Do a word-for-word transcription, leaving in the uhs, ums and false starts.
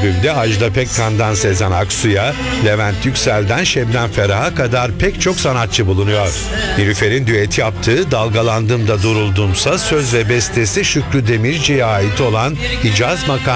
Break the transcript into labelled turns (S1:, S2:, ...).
S1: Albümde Ajda Pekkan'dan Sezen Aksu'ya, Levent Yüksel'den Şebnem Ferah'a kadar pek çok sanatçı bulunuyor. Nilüfer'in düet yaptığı Dalgalandım da Duruldumsa söz ve bestesi Şükrü Demirci'ye ait olan Hicaz Makam